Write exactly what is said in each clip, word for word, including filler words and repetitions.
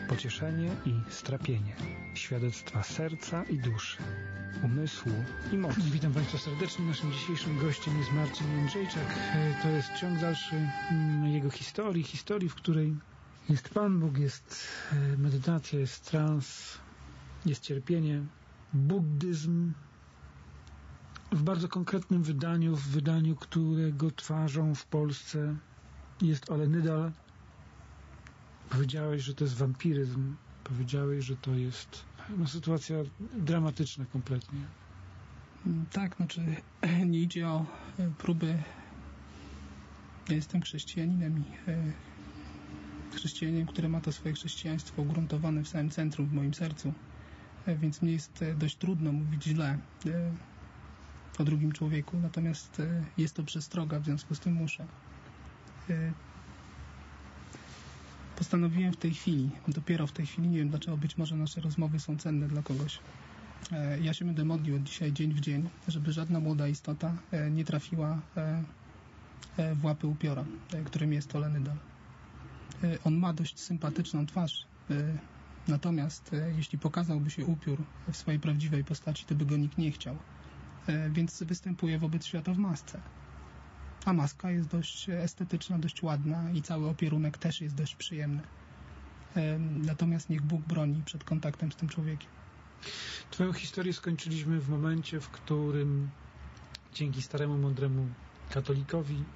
pocieszenie i strapienie, świadectwa serca i duszy, umysłu i mocy. Witam Państwa serdecznie. Naszym dzisiejszym gościem jest Marcin Jędrzejczak. To jest ciąg dalszy jego historii, historii, w której jest Pan Bóg, jest medytacja, jest trans, jest cierpienie, buddyzm w bardzo konkretnym wydaniu, w wydaniu, którego twarzą w Polsce jest Ole Nydal. Powiedziałeś, że to jest wampiryzm. Powiedziałeś, że to jest no, sytuacja dramatyczna kompletnie. Tak, znaczy nie idzie o próby. Ja jestem chrześcijaninem i chrześcijaninem, które ma to swoje chrześcijaństwo ugruntowane w samym centrum, w moim sercu. Więc mnie jest dość trudno mówić źle o drugim człowieku, natomiast jest to przestroga, w związku z tym muszę. Postanowiłem w tej chwili, dopiero w tej chwili, nie wiem dlaczego, być może nasze rozmowy są cenne dla kogoś. Ja się będę modlił od dzisiaj dzień w dzień, żeby żadna młoda istota nie trafiła w łapy upiora, którym jest Ole Nydal. On ma dość sympatyczną twarz, natomiast jeśli pokazałby się upiór w swojej prawdziwej postaci, to by go nikt nie chciał. Więc występuje wobec świata w masce. A maska jest dość estetyczna, dość ładna i cały opierunek też jest dość przyjemny. Natomiast niech Bóg broni przed kontaktem z tym człowiekiem. Twoją historię skończyliśmy w momencie, w którym dzięki staremu, mądremu katolikowi,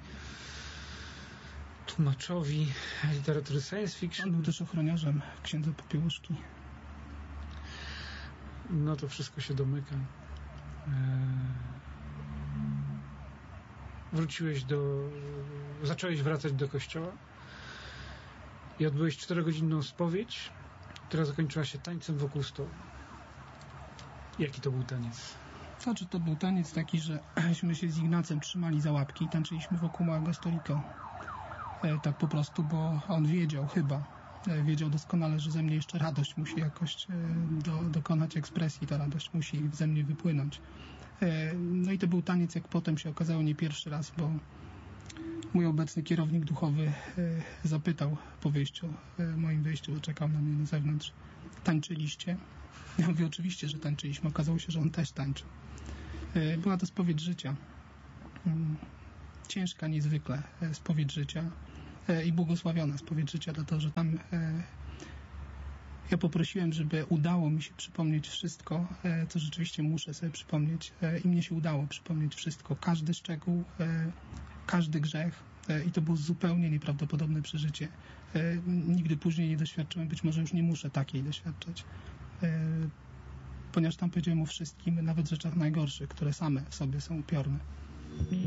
tłumaczowi literatury science fiction... On był też ochroniarzem księdza Popiełuszki. No to wszystko się domyka. Wróciłeś do... Zacząłeś wracać do kościoła i odbyłeś czterogodzinną spowiedź, która zakończyła się tańcem wokół stołu. Jaki to był taniec? Znaczy, to był taniec taki, że myśmy się z Ignacem trzymali za łapki i tańczyliśmy wokół małego stolika. E, tak po prostu, bo on wiedział chyba, e, wiedział doskonale, że ze mnie jeszcze radość musi jakoś e, do, dokonać ekspresji, ta radość musi ze mnie wypłynąć. E, no i to był taniec, jak potem się okazało, nie pierwszy raz, bo mój obecny kierownik duchowy e, zapytał po wyjściu, e, moim wyjściu, bo czekał na mnie na zewnątrz: tańczyliście? Ja mówię, oczywiście, że tańczyliśmy. Okazało się, że on też tańczył. E, była to spowiedź życia. E, ciężka niezwykle e, spowiedź życia e, i błogosławiona spowiedź życia, dlatego że tam e, ja poprosiłem, żeby udało mi się przypomnieć wszystko, e, co rzeczywiście muszę sobie przypomnieć, e, i mnie się udało przypomnieć wszystko, każdy szczegół, e, każdy grzech, e, i to było zupełnie nieprawdopodobne przeżycie. E, nigdy później nie doświadczyłem, być może już nie muszę takiej doświadczać, e, ponieważ tam powiedziałem o wszystkim, nawet rzeczach najgorszych, które same w sobie są upiorne.